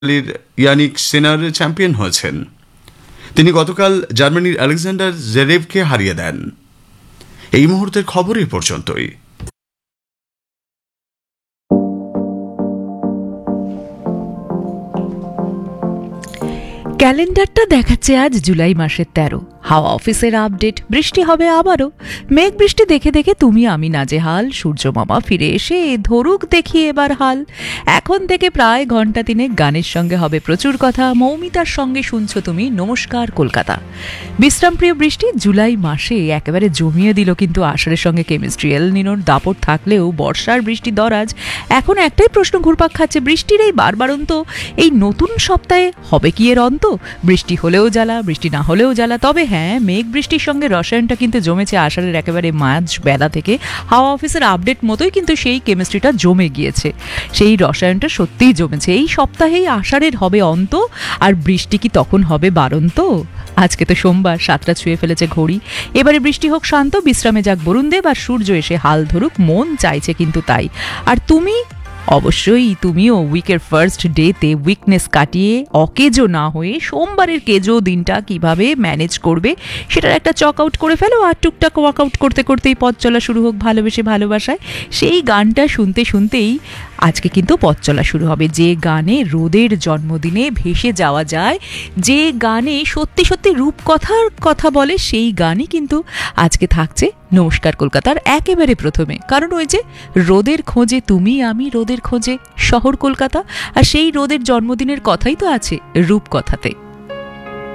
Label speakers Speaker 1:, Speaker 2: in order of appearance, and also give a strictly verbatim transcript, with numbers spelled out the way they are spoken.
Speaker 1: Yannic সিনার champion হয়েছেন। তিনি গতকাল জার্মানির আলেকজান্ডার জেরেভকে হারিয়ে দেন। এই মুহূর্তের খবর এ পর্যন্তই।
Speaker 2: ক্যালেন্ডারটা দেখাচ্ছে আজ জুলাই মাসের তেরো। হাওয়া অফিসের আপডেট, বৃষ্টি হবে আবারও। মেঘ বৃষ্টি দেখে দেখে তুমি আমি নাজেহাল। সূর্য মামা ফিরে এসে ধরুক দেখি এবার হাল। এখন থেকে প্রায় ঘন্টা তিনেক গানের সঙ্গে হবে প্রচুর কথা। মৌমিতার সঙ্গে শুনছো তুমি নমস্কার কলকাতা। বিশ্রামপ্রিয় বৃষ্টি জুলাই মাসে একেবারে জমিয়ে দিল কিন্তু আষাঢ়ের সঙ্গে কেমিস্ট্রি। এল নিনোর দাপট থাকলেও বর্ষার বৃষ্টি দরাজ। এখন একটাই প্রশ্ন ঘুরপাক খাচ্ছে, বৃষ্টির এই বারবারন্ত এই নতুন সপ্তাহে হবে কি এর অন্ত? বৃষ্টি হলেও জ্বালা, বৃষ্টি না হলেও জ্বালা। তবে হ্যাঁ, মেঘ বৃষ্টির সঙ্গে রসায়নটা কিন্তু জমেছে আষাঢ়ের একেবারে মাঝ বেলা থেকে। হাওয়া অফিসের আপডেট মতোই কিন্তু সেই কেমিস্ট্রিটা জমে গিয়েছে। সেই রসায়নটা সত্যিই জমেছে। এই সপ্তাহেই আষাঢ়ের হবে অন্ত, আর বৃষ্টি কি তখন হবে বারন্ত? আজকে তো সোমবার, সাতটা ছুঁয়ে ফেলেছে ঘড়ি। এবারে বৃষ্টি হোক শান্ত, বিশ্রামে যাক বরুণদেব, আর সূর্য এসে হাল ধরুক, মন চাইছে কিন্তু তাই। আর তুমি অবশ্যই তুমিও উইকের ফার্স্ট ডেতে উইকনেস কাটিয়ে অকেজো না হয়ে সোমবারের কেজো দিনটা কিভাবে ম্যানেজ করবে সেটার একটা চক আউট করে ফেলো। আর টুকটাক ওয়ার্কআউট করতে করতেই পথ চলা শুরু হোক ভালোবেসে ভালোবাসায়। সেই গানটা শুনতে শুনতেই আজকে কিন্তু পথ চলা শুরু হবে। যে গানে রোদের জন্মদিনে ভেসে যাওয়া যায়, যে গানে সত্যি সত্যি রূপকথার কথা বলে, সেই গানই কিন্তু আজকে থাকছে নমস্কার কলকাতার একেবারে প্রথমে। কারণ ওই যে রোদের খোঁজে তুমি আমি, রোদের খোঁজে শহর কলকাতা, আর সেই রোদের জন্মদিনের কথাই তো আছে রূপকথাতে।